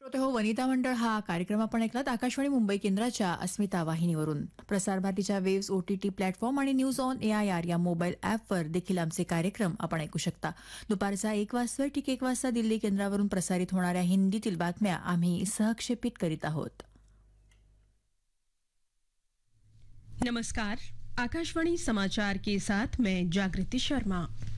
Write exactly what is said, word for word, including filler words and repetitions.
श्रोते हो, वनिता मंडळ हा कार्यक्रम आपण ऐकलात आकाशवाणी मुंबई केंद्राच्या अस्मिता वाहिनीवरून. प्रसार भारतीच्या वेव्स ओटीटी प्लॅटफॉर्म आणि न्यूज ऑन एआयआर या मोबाईल ॲपवर देखील आमचे कार्यक्रम आपण ऐकू शकता. दुपारचा एक वाजता ठीक एक वाजता दिल्ली केंद्रावरून प्रसारित होणाऱ्या हिंदीतील बातम्या आम्ही सहक्षेपित करीत आहोत. नमस्कार, आकाशवाणी समाचार के साथ मैं जागृति शर्मा.